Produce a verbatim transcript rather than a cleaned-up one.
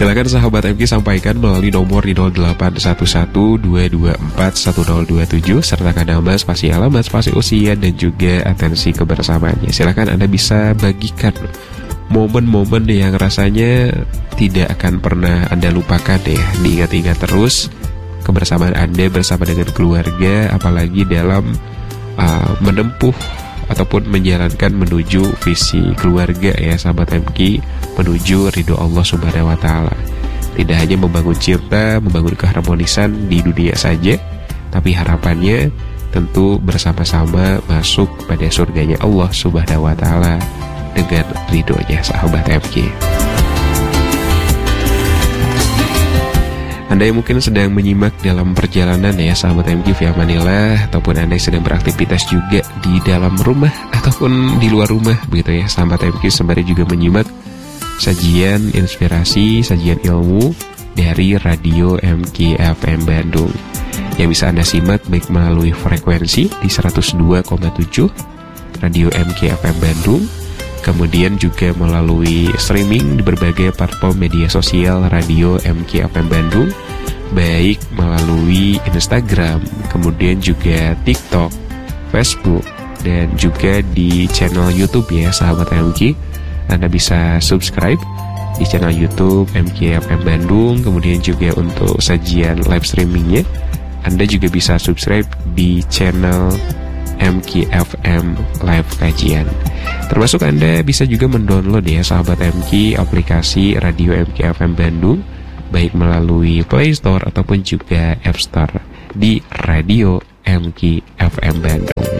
Silakan sahabat M K sampaikan melalui nomor di nol delapan satu satu dua dua empat satu nol dua tujuh, sertakan nama, spasi alamat, spasi usia, dan juga atensi kebersamaannya. Silakan Anda bisa bagikan momen-momen yang rasanya tidak akan pernah Anda lupakan ya. Diingat-ingat terus kebersamaan Anda bersama dengan keluarga, apalagi dalam uh, menempuh ataupun menjalankan menuju visi keluarga ya sahabat M K, menuju ridho Allah Subhanahu wa taala. Tidak hanya membangun cinta, membangun keharmonisan di dunia saja, tapi harapannya tentu bersama-sama masuk pada surganya Allah Subhanahu wa taala dengan ridhonya sahabat M K. Anda yang mungkin sedang menyimak dalam perjalanan ya sahabat M K via Manila, ataupun Anda yang sedang beraktivitas juga di dalam rumah ataupun di luar rumah begitu ya sahabat M K, sembari juga menyimak sajian inspirasi, sajian ilmu dari Radio M K F M Bandung yang bisa Anda simak baik melalui frekuensi di seratus dua koma tujuh Radio M K F M Bandung, kemudian juga melalui streaming di berbagai platform media sosial Radio M K F M Bandung, baik melalui Instagram, kemudian juga TikTok, Facebook, dan juga di channel YouTube ya sahabat M K. Anda bisa subscribe di channel YouTube M K F M Bandung, kemudian juga untuk sajian live streamingnya Anda juga bisa subscribe di channel M K F M Live Kajian. Termasuk Anda bisa juga mendownload ya sahabat M K aplikasi Radio M K F M Bandung, baik melalui Play Store ataupun juga App Store di Radio M K F M Bandung.